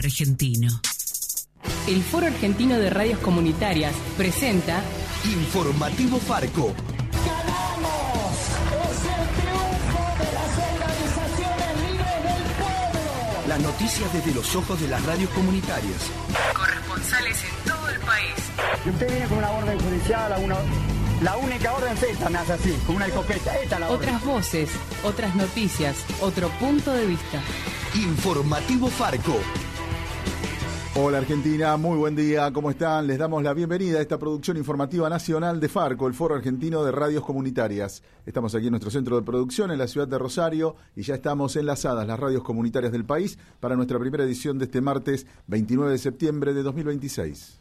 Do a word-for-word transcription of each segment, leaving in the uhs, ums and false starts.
Argentino. El Foro Argentino de Radios Comunitarias presenta Informativo Farco. ¡Ganamos! ¡Es el triunfo de las organizaciones libres del pueblo! Las noticias desde los ojos de las radios comunitarias. Corresponsales en todo el país. Si usted viene con una orden judicial, una, la única orden es esta, me hace así, con una escopeta. Esta es la orden. Otras voces, otras noticias, otro punto de vista. Informativo Farco. Hola Argentina, muy buen día, ¿cómo están? Les damos la bienvenida a esta producción informativa nacional de Farco, el Foro Argentino de Radios Comunitarias. Estamos aquí en nuestro centro de producción en la ciudad de Rosario y ya estamos enlazadas las radios comunitarias del país para nuestra primera edición de este martes veintinueve de septiembre de dos mil veintiséis.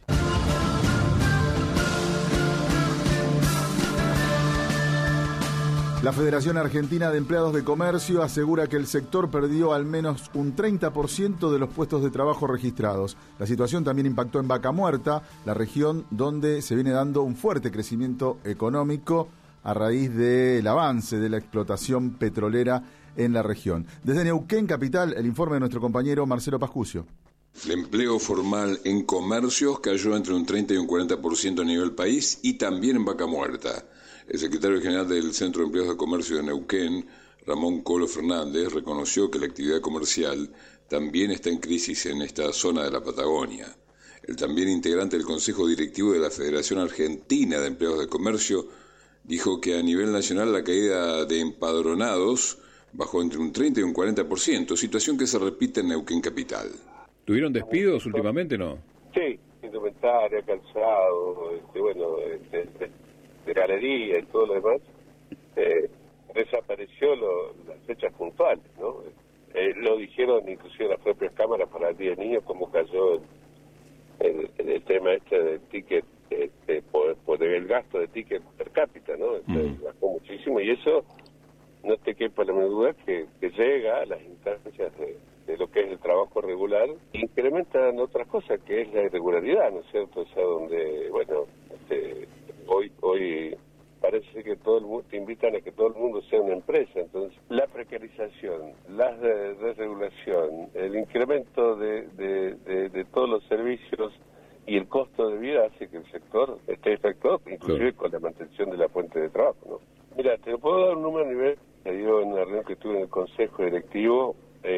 La Federación Argentina de Empleados de Comercio asegura que el sector perdió al menos un treinta por ciento de los puestos de trabajo registrados. La situación también impactó en Vaca Muerta, la región donde se viene dando un fuerte crecimiento económico a raíz del avance de la explotación petrolera en la región. Desde Neuquén capital, el informe de nuestro compañero Marcelo Pascucio. El empleo formal en comercios cayó entre un treinta y un cuarenta por ciento a nivel país y también en Vaca Muerta. El secretario general del Centro de Empleados de Comercio de Neuquén, Ramón Colo Fernández, reconoció que la actividad comercial también está en crisis en esta zona de la Patagonia. El también integrante del Consejo Directivo de la Federación Argentina de Empleados de Comercio dijo que a nivel nacional la caída de empadronados bajó entre un treinta y un cuarenta por ciento, situación que se repite en Neuquén capital. ¿Tuvieron despidos últimamente, no? Sí, indumentaria, calzado, este, bueno, este, este, de galería y todo lo demás, eh, desapareció lo, las fechas puntuales, ¿no? Eh, lo dijeron inclusive las propias cámaras para el Día del Niño, como cayó el, el, el, el tema este del ticket, este, por, por el gasto de ticket per cápita, ¿no? Este, mm. Bajó muchísimo y eso, no te quepa la menor duda, que, que llega a las instancias de, de lo que es el trabajo regular, incrementan otras cosas, que es la irregularidad, ¿no es cierto? O sea, donde, bueno, este... Hoy hoy parece que todo el mundo, te invitan a que todo el mundo sea una empresa, entonces la precarización, la desregulación, el incremento de, de, de, de todos los servicios y el costo de vida hace que el sector esté afectado, inclusive con la mantención de la fuente de trabajo, ¿no? Mira, te puedo dar un número a nivel, te digo en la reunión que tuve en el Consejo Directivo,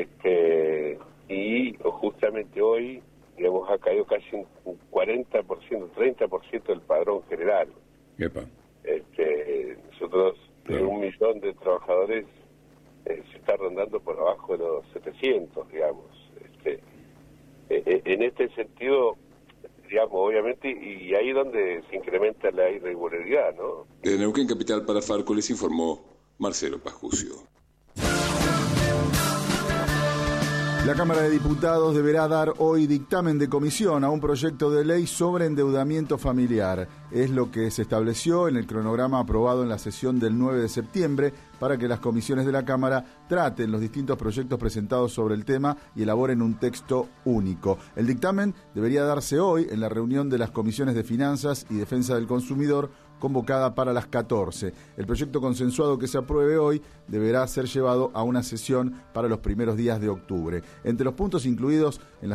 este, y justamente hoy, digamos, ha caído casi un cuarenta por ciento, treinta por ciento del padrón general. Epa. Este, nosotros, de claro. un millón de trabajadores, eh, se está rondando por abajo de los setecientos, digamos. Este, eh, en este sentido, digamos, obviamente, y ahí donde se incrementa la irregularidad, ¿no? De Neuquén Capital para Farco les informó Marcelo Pascucio. La Cámara de Diputados deberá dar hoy dictamen de comisión a un proyecto de ley sobre endeudamiento familiar. Es lo que se estableció en el cronograma aprobado en la sesión del nueve de septiembre para que las comisiones de la Cámara traten los distintos proyectos presentados sobre el tema y elaboren un texto único. El dictamen debería darse hoy en la reunión de las comisiones de Finanzas y Defensa del Consumidor, convocada para las catorce. El proyecto consensuado que se apruebe hoy deberá ser llevado a una sesión para los primeros días de octubre. Entre los puntos incluidos en la